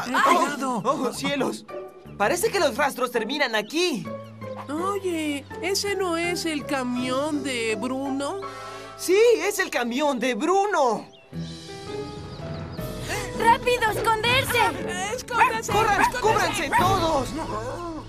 ¡Cuidado! ¡Oh, cielos! Parece que los rastros terminan aquí. Oye, ¿ese no es el camión de Bruno? ¡Sí, es el camión de Bruno! ¡Rápido, esconderse! ¡Escóndase! ¡Corran! ¡Escóndase! ¡Cúbranse todos!